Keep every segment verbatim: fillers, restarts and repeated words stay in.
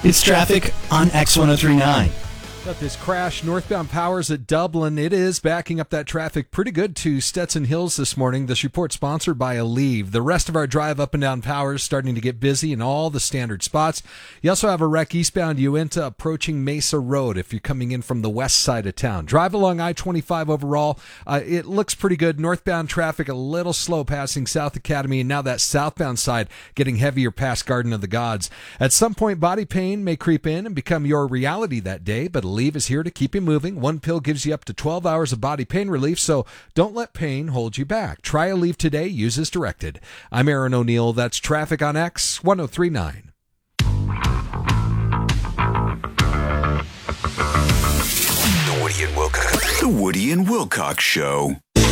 It's traffic on X one oh three point nine. Got this crash, northbound Powers at Dublin. It is backing up that traffic pretty good to Stetson Hills this morning. This report sponsored by Aleve. The rest of our drive up and down Powers starting to get busy in all the standard spots. You also have a wreck eastbound Uinta approaching Mesa Road if you're coming in from the west side of town. Drive along I twenty-five overall. Uh, it looks pretty good. Northbound traffic a little slow passing South Academy, and now that southbound side getting heavier past Garden of the Gods. At some point, body pain may creep in and become your reality that day, but Aleve is here to keep you moving. One pill gives you up to twelve hours of body pain relief, so don't let pain hold you back. Try Aleve today. Use as directed. I'm Aaron O'Neill. That's traffic on X one oh three point nine. The Woody and Wilcox. The Woody and Wilcox Show.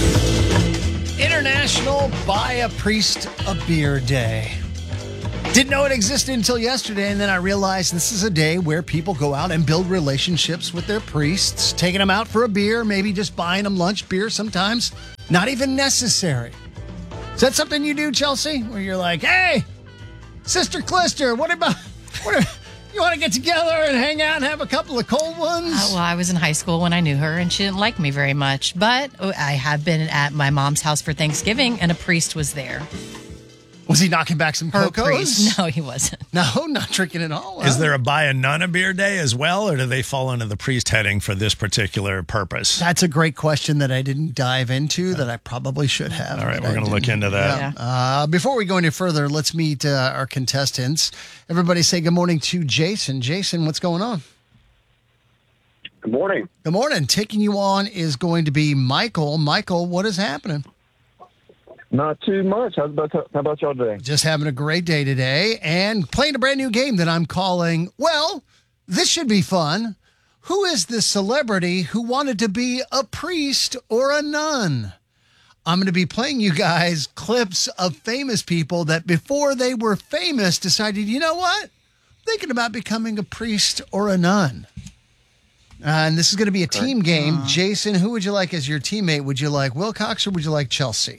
International Buy a Priest a Beer Day. Didn't know it existed until yesterday, and then I realized this is a day where people go out and build relationships with their priests, taking them out for a beer, maybe just buying them lunch beer sometimes. Not even necessary. Is that something you do, Chelsea? Where you're like, hey, Sister Clister, what about, what are, you want to get together and hang out and have a couple of cold ones? Uh, well, I was in high school when I knew her, and she didn't like me very much. But I have been at my mom's house for Thanksgiving, and a priest was there. Was he knocking back some Her cocos? priest. No, he wasn't. No, not drinking at all. Is huh? there a buy a nun a beer day as well, or do they fall into the priest heading for this particular purpose? That's a great question that I didn't dive into that I probably should have. All right, but we're I going to look didn't. into that. Yeah. Uh, before we go any further, let's meet uh, our contestants. Everybody say good morning to Jason. Jason, what's going on? Good morning. Good morning. Taking you on is going to be Michael. Michael, what is happening? Not too much. How about, how about y'all today? Just having a great day today and playing a brand new game that I'm calling, well, this should be fun. Who is the celebrity who wanted to be a priest or a nun? I'm going to be playing you guys clips of famous people that before they were famous decided, you know what? Thinking about becoming a priest or a nun. Uh, and this is going to be a team game. Uh-huh. Jason, who would you like as your teammate? Would you like Wilcox or would you like Chelsea?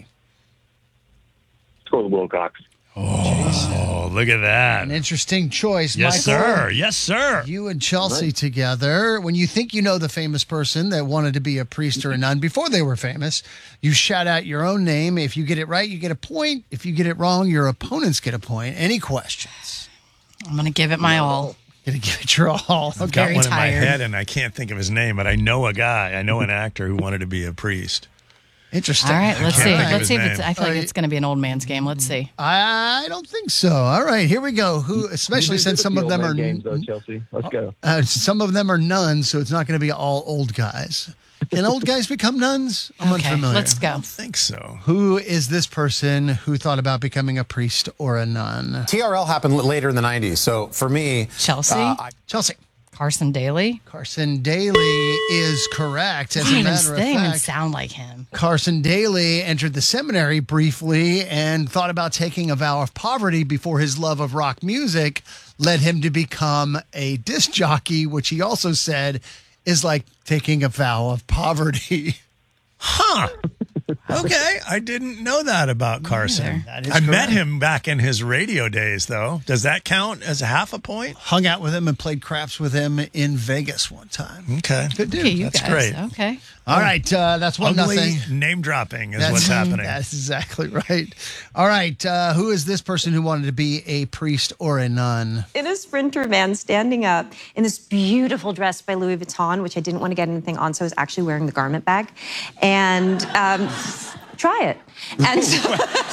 Let's go with Wilcox. Oh, look at that. An interesting choice, Yes, Michael. sir. Yes, sir. You and Chelsea Right. together. When you think you know the famous person that wanted to be a priest or a nun before they were famous, you shout out your own name. If you get it right, you get a point. If you get it wrong, your opponents get a point. Any questions? I'm going to give it my all. Gonna give it your all. I've got Very one in my tired. head, and I can't think of his name, but I know a guy. I know an actor who wanted to be a priest. Interesting. All right, let's can't see. think of Let's his see if it's. name. I feel like Uh, it's going to be an old man's game. Let's see. I don't think so. All right, here we go. Who, especially You did since a some few of them old are man games, though, Chelsea. Let's go. uh, some of them are nuns, so it's not going to be all old guys. Can old guys become nuns? I'm Okay, unfamiliar. let's go. I think so. Who is this person who thought about becoming a priest or a nun? T R L happened later in the nineties. So for me, Chelsea, uh, I- Chelsea. Carson Daly. Carson Daly is correct. As They a even, matter of they even fact, sound like him. Carson Daly entered the seminary briefly and thought about taking a vow of poverty before his love of rock music led him to become a disc jockey, which he also said is like taking a vow of poverty. Huh. Okay. I didn't know that about Carson. That is I met correct. him back in his radio days, though. Does that count as a half a point? Hung out with him and played craps with him in Vegas one time. Okay. Good dude. Okay, you That's guys. great. Okay. All right, uh, that's one Ugly nothing. name dropping is That's, what's happening. That's exactly right. All right, uh, who is this person who wanted to be a priest or a nun? In a sprinter man standing up in this beautiful dress by Louis Vuitton, which I didn't want to get anything on, so I was actually wearing the garment bag. And um, try it. And so,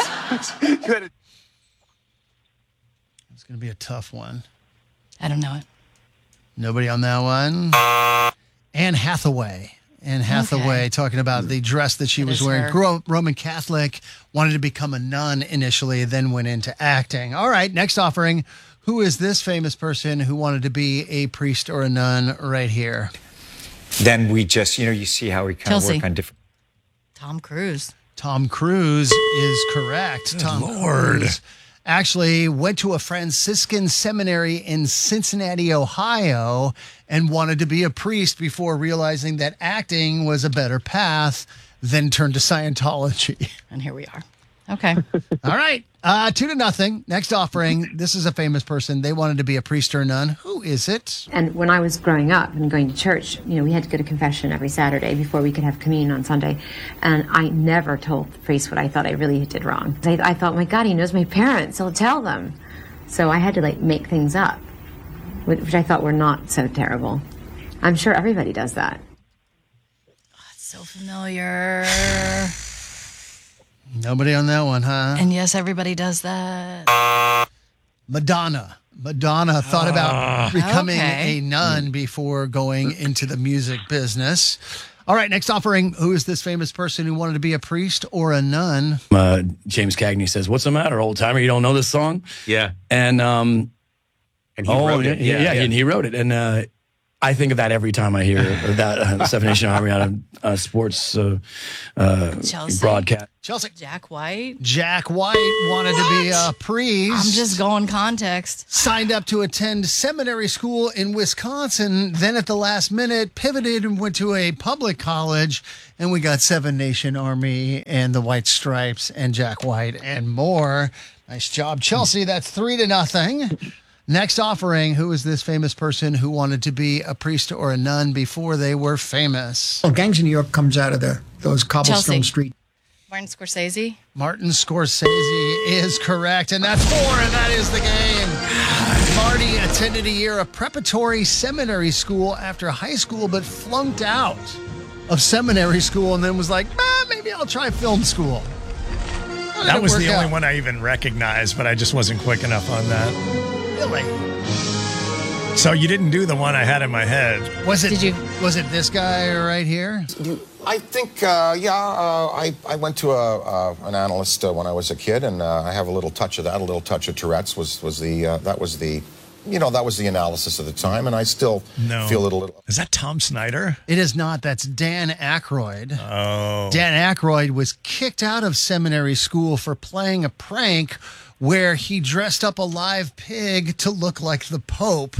It's going to be a tough one. I don't know it. Nobody on that one? Anne Hathaway. Anne Hathaway Okay. talking about the dress that she It was is wearing. her. Grew up Roman Catholic, wanted to become a nun initially, then went into acting. All right, next offering. Who is this famous person who wanted to be a priest or a nun right here? Then we just, you know, you see how we kind of Chelsea. work on different. Tom Cruise. Tom Cruise is correct. Tom Lord. Cruise actually went to a Franciscan seminary in Cincinnati, Ohio, and wanted to be a priest before realizing that acting was a better path, then turned to Scientology. And here we are. Okay. All right. Uh, two to nothing. Next offering. This is a famous person. They wanted to be a priest or a nun. Who is it? And when I was growing up and going to church, you know, we had to go to confession every Saturday before we could have communion on Sunday. And I never told the priest what I thought I really did wrong. I, I thought, my God, he knows my parents. He'll tell them. So I had to, like, make things up, which I thought were not so terrible. I'm sure everybody does that. Oh, it's so familiar. Nobody on that one, huh? And yes, everybody does that. Madonna. Madonna thought about becoming Okay. a nun before going into the music business. All right, next offering. Who is this famous person who wanted to be a priest or a nun? Uh, James Cagney says, "What's the matter, old timer? You don't know this song?" Yeah. And um, And he oh, wrote it. Yeah, Yeah, yeah, yeah. and he wrote it. And uh, I think of that every time I hear that uh, Seven Nation Army on a uh, sports uh, uh, Chelsea. broadcast. Chelsea. Jack White. Jack White wanted to be a priest. I'm just going context. Signed up to attend seminary school in Wisconsin, then at the last minute pivoted and went to a public college, and we got Seven Nation Army and the White Stripes and Jack White and more. Nice job, Chelsea. That's three to nothing. Next offering. Who is this famous person who wanted to be a priest or a nun before they were famous? Well, Gangs of New York comes out of the those cobblestone Chelsea. street. Martin Scorsese. Martin Scorsese is correct, and that's four, and that is the game. Marty attended a year of preparatory seminary school after high school, but flunked out of seminary school and then was like, ah, maybe I'll try film school. How did That it was work the only out? one I even recognized, but I just wasn't quick enough on that. Really? So you didn't do the one I had in my head. Was it? Did you- Was it this guy right here? I think, uh, yeah, uh, I, I went to a, uh, an analyst uh, when I was a kid, and uh, I have a little touch of that, a little touch of Tourette's was, was the, uh, that was the, you know, that was the analysis of the time, and I still No. feel it a little. Is that Tom Snyder? It is not. That's Dan Aykroyd. Oh. Dan Aykroyd was kicked out of seminary school for playing a prank where he dressed up a live pig to look like the Pope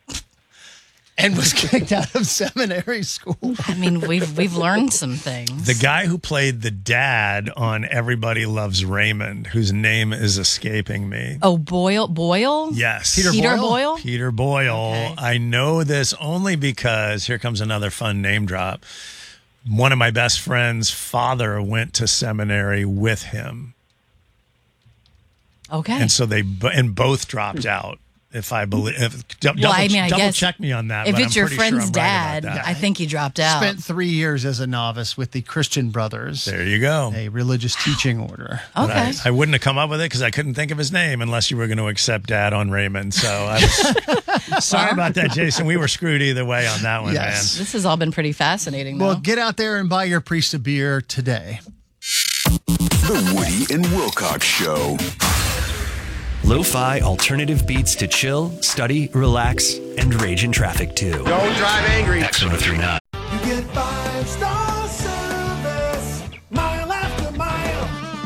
and was kicked out of seminary school. I mean, we've we've learned some things. The guy who played the dad on Everybody Loves Raymond, whose name is escaping me. Oh, Boyle. Boyle. Yes. Peter Peter Boyle? Boyle. Peter Boyle. Okay. I know this only because, here comes another fun name drop. One of my best friend's father went to seminary with him. Okay. And so they, bo- and both dropped out. If I believe, if, double, well, I mean, I double guess check me on that. If but it's I'm your pretty sure friend's I'm right dad, about that. I think he dropped out. Spent three years as a novice with the Christian Brothers, There you go. a religious teaching order. But Okay. I, I wouldn't have come up with it because I couldn't think of his name unless you were going to accept dad on Raymond. So I was sorry about that, Jason. We were screwed either way on that one, Yes. This has all been pretty fascinating, though. Well, get out there and buy your priest a beer today. The Woody and Wilcox Show. Lo-fi alternative beats to chill, study, relax, and rage in traffic too. Don't drive angry. X one oh three nine. You get five star service, mile after mile.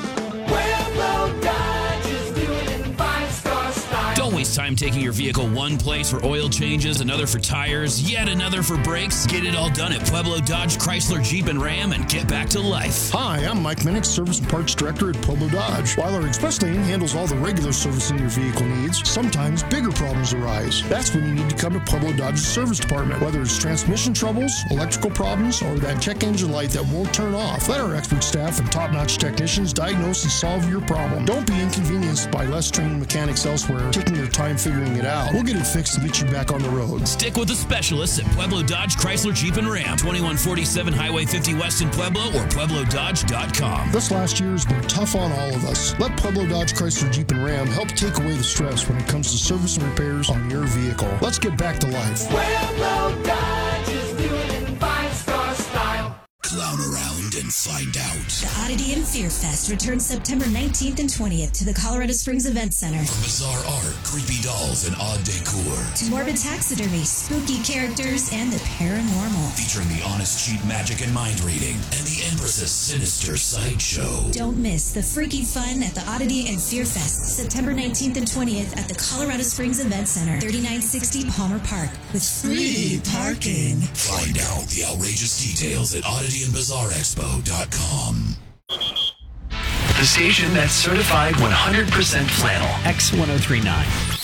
Pueblo Dodge is doing it in five star style. Don't waste time taking your vehicle one place for oil changes, another for tires, yet another for brakes. Get it all done at Pueblo Dodge, Chrysler, Jeep, and Ram and get back to life. Hi, I'm Mike Minnick, Service and Parts Director at Pueblo Dodge. While our express lane handles all the regular servicing your vehicle needs, sometimes bigger problems arise. That's when you need to come to Pueblo Dodge's service department. Whether it's transmission troubles, electrical problems, or that check engine light that won't turn off, let our expert staff and top-notch technicians diagnose and solve your problem. Don't be inconvenienced by less trained mechanics elsewhere taking their time figuring it out. We'll get it fixed and get you back on the road. Stick with the specialists at Pueblo Dodge, Chrysler, Jeep, and Ram. twenty-one forty-seven Highway fifty West in Pueblo or pueblo dodge dot com. This last year has been tough on all of us. Let Pueblo Dodge, Chrysler, Jeep, and Ram help take away the stress when it comes to service and repairs on your vehicle. Let's get back to life. Pueblo Dodge is doing it in five star style. Clown around and find out. The Oddity and Fear Fest returns September nineteenth and twentieth to the Colorado Springs Event Center. From bizarre art, creepy dolls, and odd decor. To morbid taxidermy, spooky characters, and the paranormal. Featuring the honest, cheap magic and mind reading, and the Empress's sinister sideshow. Don't miss the freaky fun at the Oddity and Fear Fest, September nineteenth and twentieth at the Colorado Springs Event Center, thirty-nine sixty Palmer Park, with free parking. Find out the outrageous details at oddity and bizarre expo dot com. The station that's certified one hundred percent flannel. X ten thirty-nine.